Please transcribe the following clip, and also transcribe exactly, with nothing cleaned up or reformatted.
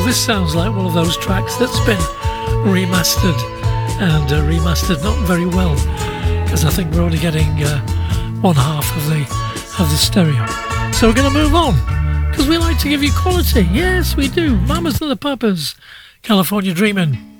this sounds like one of those tracks that's been remastered, and uh, remastered not very well, because I think we're only getting uh, one half of the of the stereo. So we're going to move on, because we like to give you quality. Yes, we do. Mamas and the Papas, California Dreamin'.